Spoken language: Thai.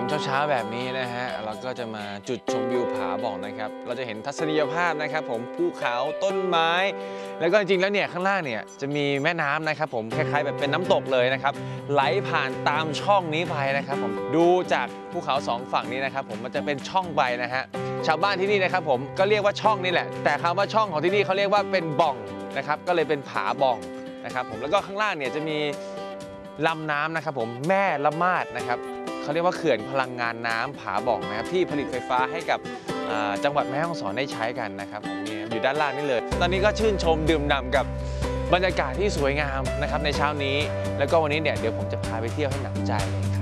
ผมเช้าๆแบบนี้นะฮะเราก็จะมาจุดชมวิวผาบ่องนะครับเราจะเห็นทัศนียภาพนะครับผมภูเขาต้นไม้แล้วก็จริงๆแล้วเนี่ยข้างล่างเนี่ยจะมีแม่น้ำนะครับผมคล้ายๆแบบเป็นน้ำตกเลยนะครับไหลผ่านตามช่องนี้ไปนะครับผมดูจากภูเขาสองฝั่งนี้นะครับผมมันจะเป็นช่องไปนะฮะชาวบ้านที่นี่นะครับผมก็เรียกว่าช่องนี่แหละแต่คำว่าช่องของที่นี่เขาเรียกว่าเป็นบ่องนะครับก็เลยเป็นผาบ่องนะครับผมแล้วก็ข้างล่างเนี่ยจะมีลำน้ำนะครับผมแม่ละมาดนะครับเขาเรียกว่าเขื่อนพลังงานน้ำผาบ่องนะครับที่ผลิตไฟฟ้าให้กับจังหวัดแม่ฮ่องสอนได้ใช้กันนะครับผมนี่อยู่ด้านล่างนี่เลยตอนนี้ก็ชื่นชมดื่มด่ำกับบรรยากาศที่สวยงามนะครับในเช้านี้แล้วก็วันนี้เนี่ยเดี๋ยวผมจะพาไปเที่ยวให้หนำใจ